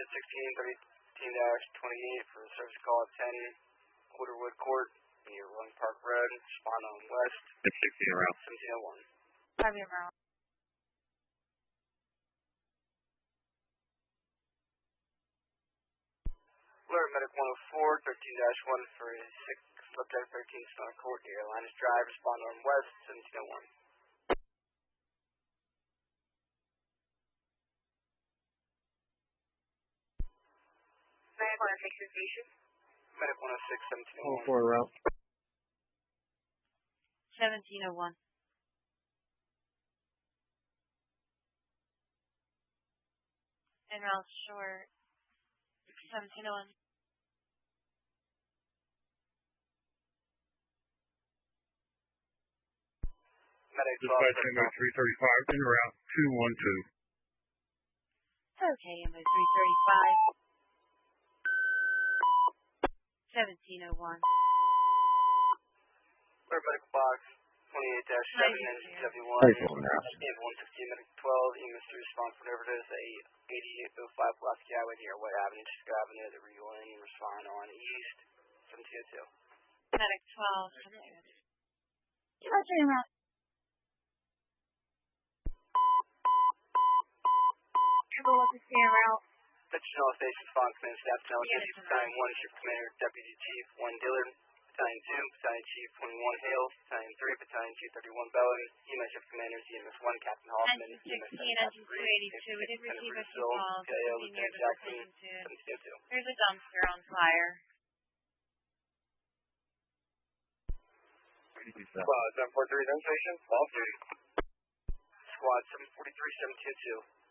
Unit 16, 13-28 for service call at 10 Quarterwood Court near Run Park Road. Respond on West. 16 around. 1701. Copy around. Alert Medic 104, 13-1 for a sick subject 13 Stone Court near Linus Drive. Respond on West. 1701. Station. Medic 106, 1701. 4 around. 1701. En route short. 1701. Medic 12, Dispatch MO 335 en route 212. Okay, MO 335. 1701. Alert Medic Box 28-7 and 71. Faithful now. 115 Medic 12. EMS to respond for an overdose at 8805 Pulaski Highway near White Avenue, Chicago Avenue. The Regal Inn. Respond on East. 1702. Medic 12. Roger, en route. Triple Lotus en route. Chanel Station, Spawn Command Staff, Chanel District, Battalion 1, Ship Commander, Deputy Chief 1 Dillard, Battalion 2, Battalion Chief 21 Hales, Battalion 3, Battalion Chief 31 Bowen, EMS Ship Commanders, EMS 1, Captain Hoffman, EMS 7, Captain 3, We did receive a few calls. KO, Lieutenant Jackson, 1702. There's a dumpster on fire. Squad 743, Station, off duty. Squad 743, 1702.